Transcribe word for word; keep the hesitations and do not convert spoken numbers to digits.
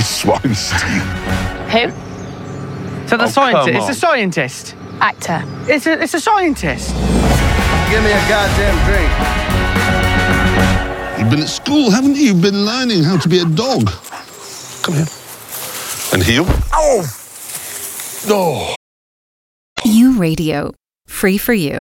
Weinstein. Who? So the Oh, scientist. come It's on. a scientist. Actor. It's a, it's a scientist. Give me a goddamn drink. You've been at school, haven't you? You've been learning how to be a dog. Come here. And heel. Oh! Oh! You Radio. Free for you.